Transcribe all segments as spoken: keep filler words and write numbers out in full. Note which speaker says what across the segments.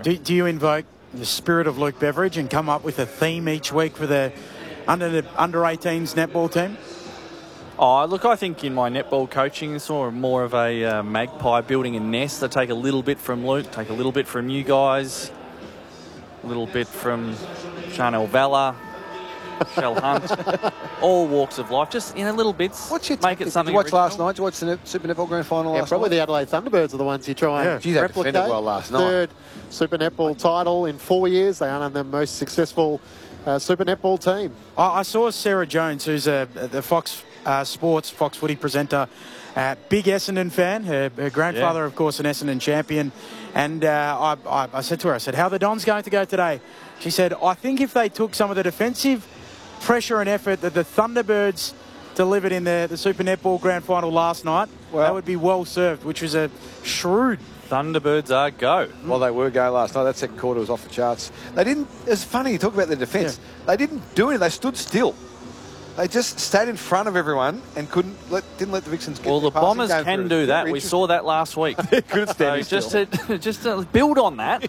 Speaker 1: Do, do you invoke the spirit of Luke Beveridge and come up with a theme each week for the under the under eighteens netball team?
Speaker 2: Oh, look, I think in my netball coaching, it's more, more of a uh, magpie building a nest. I take a little bit from Luke, take a little bit from you guys, a little bit from Chanel Vella, Shell Hunt, all walks of life, just, you know, little bits.
Speaker 3: What's your
Speaker 2: make it something
Speaker 3: Did you watch
Speaker 2: original.
Speaker 3: last night? Did you watch the Net- Super Netball Grand Final
Speaker 4: Yeah,
Speaker 3: last
Speaker 4: probably
Speaker 3: night?
Speaker 4: the Adelaide Thunderbirds are the ones you try and
Speaker 3: Yeah. Gee, they
Speaker 4: replicate.
Speaker 3: defended well last night.
Speaker 4: Third Super Netball title in four years. They are the most successful uh, Super Netball team.
Speaker 1: I, I saw Sarah Jones, who's a, the Fox uh, Sports, Fox Footy presenter, uh, big Essendon fan. Her, her grandfather,
Speaker 2: Yeah.
Speaker 1: of course, an Essendon champion. And uh, I, I, I said to her, I said, how are the Dons going to go today? She said, I think if they took some of the defensive pressure and effort that the Thunderbirds delivered in the, the Super Netball Grand Final last night,
Speaker 3: Well-
Speaker 1: that would be well served, which was a shrewd.
Speaker 2: Thunderbirds are go.
Speaker 3: Well, they were go last night. That second quarter was off the charts. They didn't. It's funny you talk about their defence.
Speaker 1: Yeah.
Speaker 3: They didn't do anything. They stood still. They just stayed in front of everyone and couldn't let didn't let the Vixens get
Speaker 2: Well,
Speaker 3: their
Speaker 2: the
Speaker 3: passing
Speaker 2: Bombers
Speaker 3: game
Speaker 2: can
Speaker 3: through.
Speaker 2: do that.
Speaker 3: Very
Speaker 2: We
Speaker 3: interesting.
Speaker 2: saw that last week.
Speaker 3: Good at standing
Speaker 2: So just
Speaker 3: still.
Speaker 2: to, just to build on that.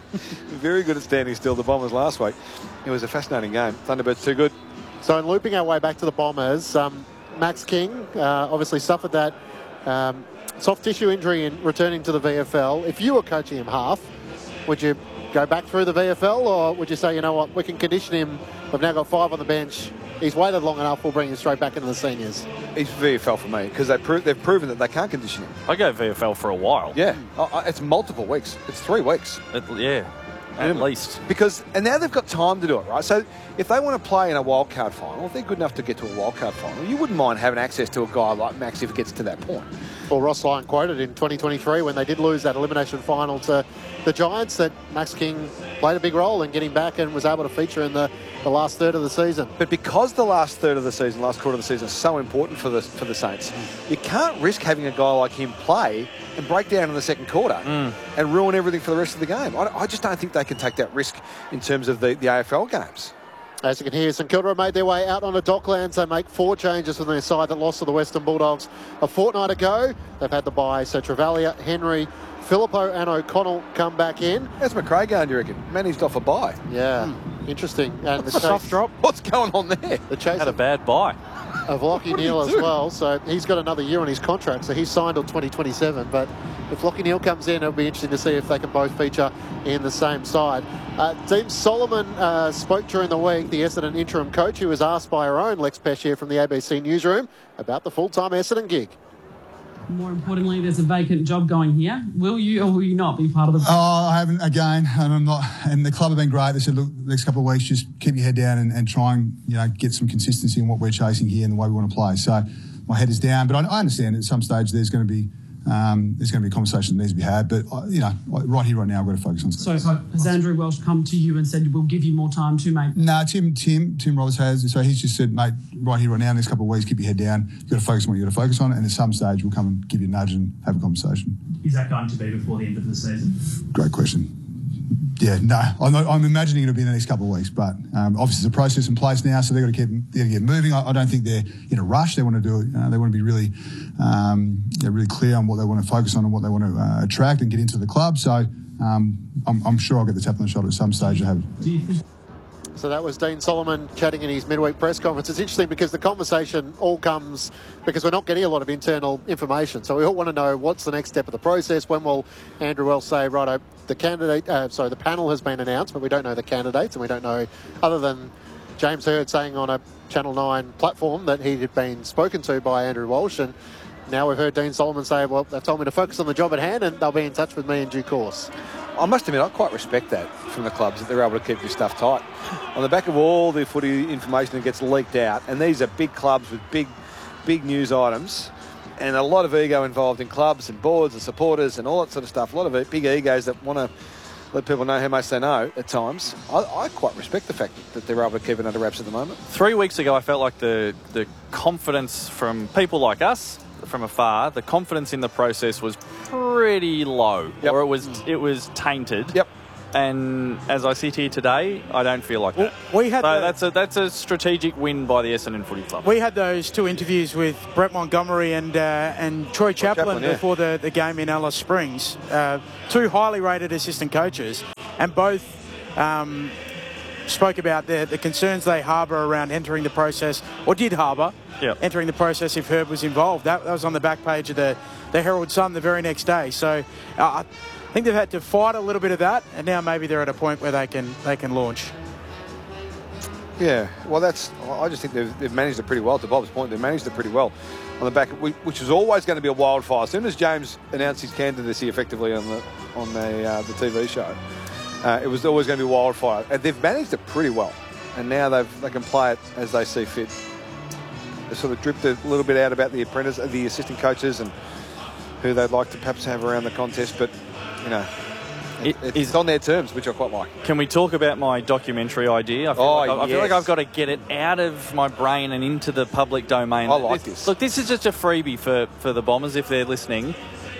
Speaker 3: Very good at standing still. The Bombers last week. It was a fascinating game. Thunderbirds too good.
Speaker 4: So in looping our way back to the Bombers, um, Max King uh, obviously suffered that um, soft tissue injury in returning to the V F L. If you were coaching him half, would you go back through the V F L, or would you say, you know what, we can condition him. We've now got five on the bench. He's waited long enough. We'll bring him straight back into the seniors.
Speaker 3: He's V F L for me because they pro- they've proven that they can't condition him.
Speaker 2: I go V F L for a while.
Speaker 3: Yeah, I- I- it's multiple weeks. It's three weeks.
Speaker 2: At, yeah, at
Speaker 3: Minimum.
Speaker 2: least.
Speaker 3: Because, and now they've got time to do it, right? So if they want to play in a wildcard final, if they're good enough to get to a wildcard final, you wouldn't mind having access to a guy like Max if it gets to that point.
Speaker 4: Well, Ross Lyon quoted in twenty twenty-three when they did lose that elimination final to the Giants that Max King played a big role in getting back and was able to feature in the, the last third of the season.
Speaker 3: But because the last third of the season, last quarter of the season is so important for the for the Saints, you can't risk having a guy like him play and break down in the second quarter
Speaker 2: Mm.
Speaker 3: and ruin everything for the rest of the game. I, I just don't think they can take that risk in terms of the, the A F L games.
Speaker 4: As you can hear, St Kilda have made their way out on the Docklands. They make four changes from their side that lost to the Western Bulldogs a fortnight ago. They've had the bye, so Travalia, Henry, Filippo and O'Connell come back in.
Speaker 3: How's McRae going, do you reckon? Managed off a bye.
Speaker 4: Yeah, interesting. And the
Speaker 1: Soft
Speaker 4: chase,
Speaker 1: drop.
Speaker 3: What's going on there?
Speaker 4: the chase
Speaker 2: Had a
Speaker 4: of,
Speaker 2: bad buy.
Speaker 4: of Lockie
Speaker 3: What did he
Speaker 4: Neal as
Speaker 3: do?
Speaker 4: well. So he's got another year on his contract, so he's signed till twenty twenty-seven. But if Lockie Neal comes in, it'll be interesting to see if they can both feature in the same side. Uh, Dean Solomon uh, spoke during the week, the Essendon interim coach, who was asked by our own Lex Peshier from the A B C newsroom about the full-time Essendon gig.
Speaker 5: More importantly, there's a vacant job going here. Will you or will you not be part of the...
Speaker 6: Oh, I haven't, again, and I'm not, and the club have been great. They said, look, the next couple of weeks, just keep your head down and, and try and, you know, get some consistency in what we're chasing here and the way we want to play. So my head is down, but I, I understand at some stage there's going to be, um, there's going to be a conversation that needs to be had, but, uh, you know, right here, right now, I've got to focus on
Speaker 5: So has Andrew Welsh come to you and said, we'll give you more time to make...
Speaker 6: No, Tim, Tim, Tim Roberts has. So he's just said, mate, right here, right now, next couple of weeks, keep your head down. You've got to focus on what you've got to focus on. And at some stage, we'll come and give you a nudge and have a conversation.
Speaker 5: Is that going to be before the end of the season?
Speaker 6: Great question. Yeah, no, I'm, not, I'm imagining it'll be in the next couple of weeks, but um, obviously there's a process in place now, so they've got to keep, they've got to get moving. I, I don't think they're in a rush. They want to do it. Uh, they want to be really, um, they're really clear on what they want to focus on and what they want to uh, attract and get into the club. So um, I'm, I'm sure I'll get the tap on the shoulder at some stage to have.
Speaker 5: Do you think...
Speaker 4: So that was Dean Solomon chatting in his midweek press conference. It's interesting because the conversation all comes because we're not getting a lot of internal information. So we all want to know what's the next step of the process. When will Andrew Welsh say, righto, the candidate, uh, sorry, the panel has been announced, but we don't know the candidates and we don't know, other than James Hird saying on a Channel nine platform that he had been spoken to by Andrew Walsh. And now we've heard Dean Solomon say, well, they've told me to focus on the job at hand and they'll be in touch with me in due course.
Speaker 3: I must admit, I quite respect that from the clubs, that they're able to keep this stuff tight. On the back of all the footy information that gets leaked out, and these are big clubs with big, big news items, and a lot of ego involved in clubs and boards and supporters and all that sort of stuff. A lot of big egos that want to let people know how much they know at times. I, I quite respect the fact that they're able to keep it under wraps at the moment.
Speaker 2: Three weeks ago, I felt like the, the confidence from people like us, from afar, the confidence in the process was pretty low,
Speaker 3: Yep.
Speaker 2: or it was it was tainted.
Speaker 3: Yep.
Speaker 2: And as I sit here today, I don't feel like that.
Speaker 1: We had
Speaker 2: so
Speaker 1: the-
Speaker 2: that's a that's a strategic win by the Essendon Footy Club.
Speaker 1: We had those two interviews with Brett Montgomery and uh, and Troy Chaplin,
Speaker 3: Chaplin, yeah.
Speaker 1: before the, the game in Alice Springs. Uh, two highly rated assistant coaches. and both um, spoke about the, the concerns they harbour around entering the process, or did harbour,
Speaker 2: Yep.
Speaker 1: entering the process if Herb was involved. That, that was on the back page of the, the Herald Sun the very next day. So uh, I think they've had to fight a little bit of that, and now maybe they're at a point where they can they can launch.
Speaker 3: Yeah, well, that's. I just think they've, they've managed it pretty well. To Bob's point, they've managed it pretty well on the back, which is always going to be a wildfire. As soon as James announced his candidacy effectively on the on the uh, the T V show, uh, it was always going to be wildfire. And they've managed it pretty well, and now they've they can play it as they see fit. They sort of dripped a little bit out about the apprentice, the assistant coaches, and who they'd like to perhaps have around the contest, but you know. It, it's
Speaker 2: is,
Speaker 3: on their terms, which I quite like.
Speaker 2: Can we talk about my documentary idea? I feel,
Speaker 3: oh,
Speaker 2: like, I, I feel
Speaker 3: yes.
Speaker 2: like I've got to get it out of my brain and into the public domain.
Speaker 3: I like
Speaker 2: this,
Speaker 3: this.
Speaker 2: Look, this is just a freebie for, for the Bombers if they're listening.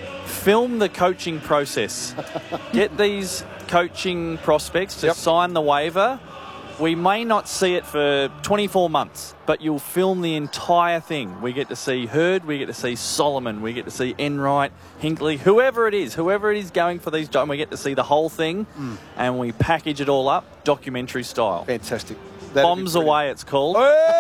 Speaker 2: Film the coaching process. Get these coaching prospects to
Speaker 3: Yep.
Speaker 2: sign the waiver. We may not see it for twenty-four months, but you'll film the entire thing. We get to see Hurd, we get to see Solomon, we get to see Enright, Hinkley, whoever it is, whoever it is going for these jobs, we get to see the whole thing, mm. and we package it all up, documentary style.
Speaker 3: Fantastic. That'd
Speaker 2: Bombs Away, it's called.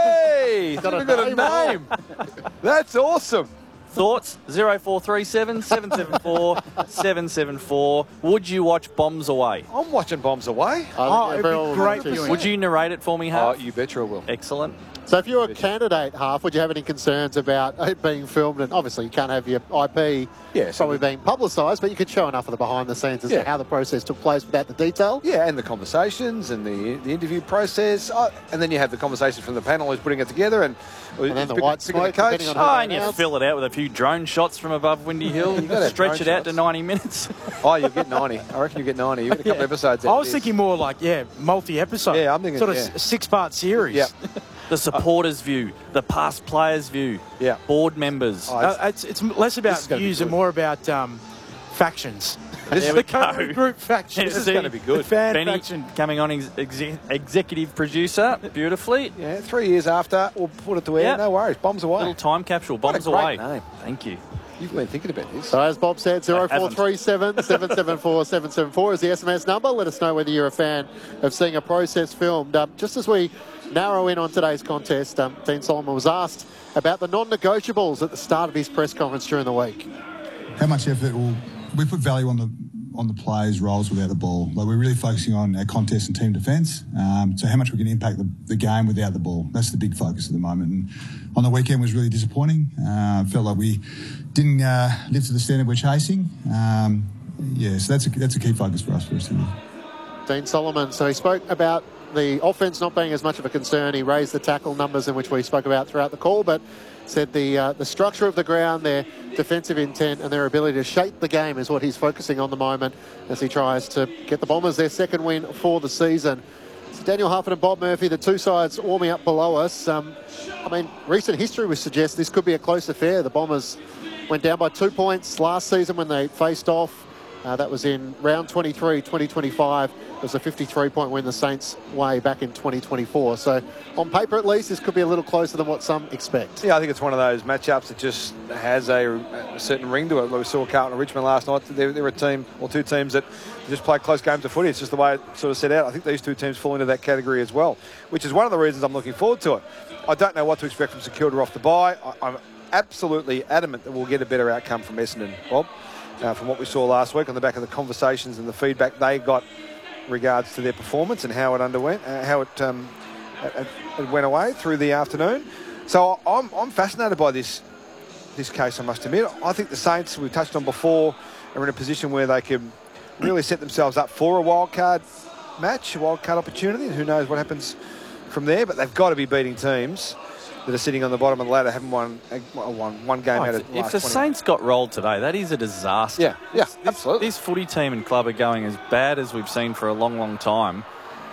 Speaker 3: Hey!
Speaker 4: Got
Speaker 3: Got
Speaker 4: a
Speaker 3: a name. That's awesome.
Speaker 2: Thoughts? zero four three seven, seven seven four, seven seven four. Would you watch Bombs Away?
Speaker 3: I'm watching Bombs Away.
Speaker 1: Oh, it'd be
Speaker 4: everyone
Speaker 1: great
Speaker 4: watches.
Speaker 1: viewing.
Speaker 2: Would you narrate it for me,
Speaker 3: Oh,
Speaker 2: Half?
Speaker 3: you betcha I will.
Speaker 2: Excellent.
Speaker 4: So if you're a candidate, Half, would you have any concerns about it being filmed? And obviously you can't have your I P
Speaker 3: Yeah, so
Speaker 4: probably being publicised, but you could show enough of the behind the scenes as
Speaker 3: Yeah.
Speaker 4: to how the process took place without the detail.
Speaker 3: Yeah, and the conversations and the the interview process. Oh, and then you have the conversations from the panel who's putting it together. And,
Speaker 4: And then the
Speaker 3: pick-
Speaker 4: white
Speaker 3: picking
Speaker 4: smoke,
Speaker 3: the coach.
Speaker 4: depending on
Speaker 2: Oh,
Speaker 4: who
Speaker 2: and you
Speaker 4: announced.
Speaker 2: fill it out with a few drone shots from above Windy Hill.
Speaker 3: You gotta have
Speaker 2: Stretch
Speaker 3: drone
Speaker 2: it out to
Speaker 3: shots.
Speaker 2: ninety minutes.
Speaker 3: Oh, you'll get ninety. I reckon you get ninety. You get a couple
Speaker 1: Yeah.
Speaker 3: episodes out
Speaker 1: I
Speaker 3: of
Speaker 1: was
Speaker 3: this.
Speaker 1: thinking more like, yeah, multi-episode.
Speaker 3: Yeah, I'm thinking,
Speaker 1: Sort of
Speaker 3: yeah.
Speaker 1: s- six-part series.
Speaker 3: Yeah.
Speaker 2: The supporters' view, the past players' view,
Speaker 3: Yeah.
Speaker 2: board members.
Speaker 3: Oh,
Speaker 1: Uh, it's, it's less about
Speaker 3: is gonna be
Speaker 1: views and
Speaker 3: good.
Speaker 1: more about um, factions.
Speaker 3: This
Speaker 2: There
Speaker 3: is
Speaker 2: we
Speaker 1: the current
Speaker 2: go.
Speaker 1: group faction.
Speaker 2: This
Speaker 3: is
Speaker 2: See,
Speaker 3: going to be good.
Speaker 1: The fan
Speaker 2: Benny
Speaker 1: faction.
Speaker 2: coming on ex- exe- executive producer, beautifully.
Speaker 3: Yeah, three years after, we'll put it to air.
Speaker 2: Yeah.
Speaker 3: No worries. Bombs Away.
Speaker 2: Little time capsule,
Speaker 3: What a
Speaker 2: Bombs
Speaker 3: great
Speaker 2: Away.
Speaker 3: name.
Speaker 2: Thank you.
Speaker 3: You've been thinking about this.
Speaker 4: So as Bob said, zero four
Speaker 2: haven't.
Speaker 4: three seven, seven seven four, seven seven four is the S M S number. Let us know whether you're a fan of seeing a process filmed. Um, just as we narrow in on today's contest, um, Dean Solomon was asked about the non-negotiables at the start of his press conference during the week.
Speaker 6: How much effort will we put value on the on the players' roles without the ball? Like, we're really focusing on our contest and team defence. Um, so how much we can impact the, the game without the ball. That's the big focus at the moment. And on the weekend was really disappointing. Uh, felt like we didn't uh, live to the standard we're chasing. Um, yeah, so that's a, that's a key focus for us for us to do.
Speaker 4: Dean Solomon, so he spoke about the offence not being as much of a concern. He raised the tackle numbers in which we spoke about throughout the call, but said the uh, the structure of the ground, their defensive intent and their ability to shape the game is what he's focusing on the moment as he tries to get the Bombers their second win for the season. So Daniel Hufford and Bob Murphy, the two sides warming up below us. Um, I mean, recent history would suggest this could be a close affair. The Bombers went down by two points last season when they faced off. Uh, that was in round twenty-three, twenty twenty-five. It was a fifty-three point win the Saints' way back in twenty twenty-four. So on paper, at least, this could be a little closer than what some expect.
Speaker 3: Yeah, I think it's one of those matchups that just has a, a certain ring to it. Like we saw Carlton and Richmond last night. They're, they're a team, or two teams that just play close games of footy. It's just the way it sort of set out. I think these two teams fall into that category as well, which is one of the reasons I'm looking forward to it. I don't know what to expect from St Kilda off the bye. I, I'm absolutely adamant that we'll get a better outcome from Essendon, Bob, uh, from what we saw last week on the back of the conversations and the feedback they got regards to their performance and how it underwent, uh, how it, um, it, it went away through the afternoon. So I'm, I'm fascinated by this this case, I must admit. I think the Saints, we've touched on before, are in a position where they can really set themselves up for a wild card match, a wild card opportunity, and who knows what happens from there. But they've got to be beating teams that are sitting on the bottom of the ladder, haven't won one, one game
Speaker 2: Oh,
Speaker 3: out
Speaker 2: if
Speaker 3: of the
Speaker 2: if
Speaker 3: last
Speaker 2: the
Speaker 3: twenty.
Speaker 2: Saints got rolled today, that is a disaster.
Speaker 3: Yeah, yeah,
Speaker 2: This-
Speaker 3: absolutely.
Speaker 2: This footy team and club are going as bad as we've seen for a long, long time.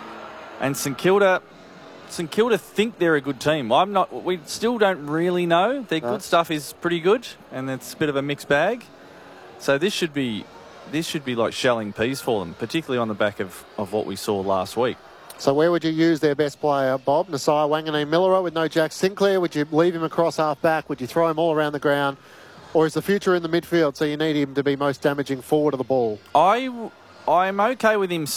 Speaker 2: And St Kilda, St Kilda think they're a good team. I'm not. We still don't really know. Their
Speaker 3: No.
Speaker 2: good stuff is pretty good, and it's a bit of a mixed bag. So this should be, this should be like shelling peas for them, particularly on the back of, of what we saw last week.
Speaker 4: So where would you use their best player, Bob? Nasiah Wanganeen-Millera with no Jack Sinclair? Would you leave him across half-back? Would you throw him all around the ground? Or is the future in the midfield, so you need him to be most damaging forward of the ball?
Speaker 2: I, I'm okay with him